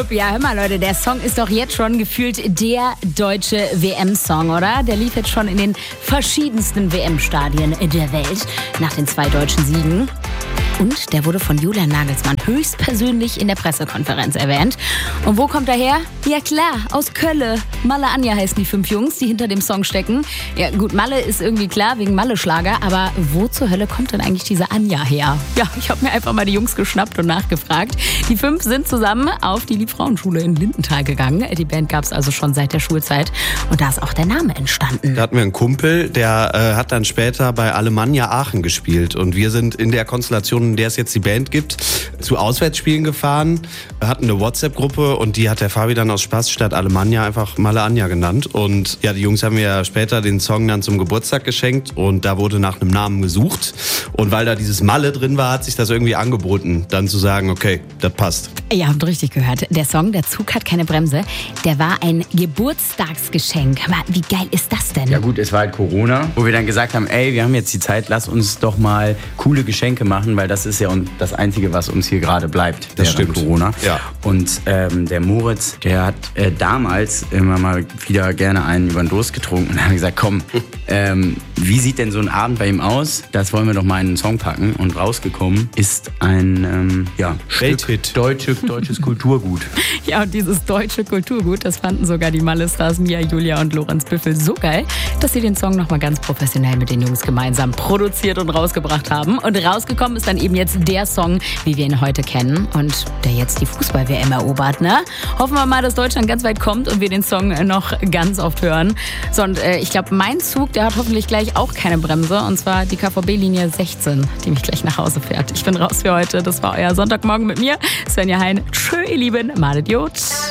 Ja, hör mal Leute, der Song ist doch jetzt schon gefühlt der deutsche WM-Song, oder? Der lief jetzt schon in den verschiedensten WM-Stadien der Welt nach den 2 deutschen Siegen. Und der wurde von Julian Nagelsmann höchstpersönlich in der Pressekonferenz erwähnt. Und wo kommt er her? Ja klar, aus Kölle. Malle Anja heißen die 5 Jungs, die hinter dem Song stecken. Ja gut, Malle ist irgendwie klar, wegen Malle-Schlager. Aber wo zur Hölle kommt denn eigentlich diese Anja her? Ja, ich habe mir einfach mal die Jungs geschnappt und nachgefragt. Die 5 sind zusammen auf die Liebfrauenschule in Lindenthal gegangen. Die Band gab es also schon seit der Schulzeit. Und da ist auch der Name entstanden. Da hatten wir einen Kumpel, der hat dann später bei Alemannia Aachen gespielt. Und wir sind in der Konstellation, in der es jetzt die Band gibt, zu Auswärtsspielen gefahren, hatten eine WhatsApp-Gruppe und die hat der Fabi dann aus Spaß statt Alemannia einfach Malle Anja genannt. Und ja, die Jungs haben mir ja später den Song dann zum Geburtstag geschenkt und da wurde nach einem Namen gesucht. Und weil da dieses Malle drin war, hat sich das irgendwie angeboten, dann zu sagen, okay, das passt. Ihr habt richtig gehört. Der Song, der Zug hat keine Bremse, der war ein Geburtstagsgeschenk. Aber wie geil ist das denn? Ja gut, es war halt Corona, wo wir dann gesagt haben, ey, wir haben jetzt die Zeit, lass uns doch mal coole Geschenke machen, weil das ist ja das Einzige, was uns hier gerade bleibt. Das stimmt. Corona. Ja. Und der Moritz, der hat damals immer mal wieder gerne einen über den Durst getrunken und hat gesagt, komm, wie sieht denn so ein Abend bei ihm aus? Das wollen wir doch mal in einen Song packen. Und rausgekommen ist ein Welthit. Deutsches Kulturgut. Ja, und dieses deutsche Kulturgut, das fanden sogar die Malle-Stars Mia, Julia und Lorenz Büffel so geil, dass sie den Song nochmal ganz professionell mit den Jungs gemeinsam produziert und rausgebracht haben. Und rausgekommen ist dann eben jetzt der Song, wie wir ihn heute kennen und der jetzt die Fußball-WM erobert, ne? Hoffen wir mal, dass Deutschland ganz weit kommt und wir den Song noch ganz oft hören. So, und ich glaube, mein Zug, der hat hoffentlich gleich auch keine Bremse, und zwar die KVB-Linie 16, die mich gleich nach Hause fährt. Ich bin raus für heute. Das war euer Sonntagmorgen mit mir, Svenja Hein. Tschö, ihr Lieben, madet Jod.